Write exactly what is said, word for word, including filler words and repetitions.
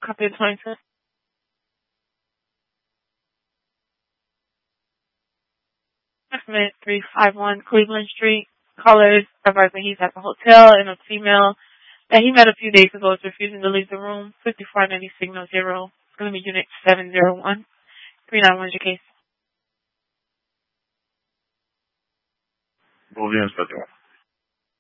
Copy the twenty-fifth. Estimate three five one Cleveland Street. Caller is advising he's at the hotel and a female that he met a few days ago is refusing to leave the room. fifty-four ninety signal zero. It's going to be unit seven zero one. three nine one is your case. Bom dia, Inspector.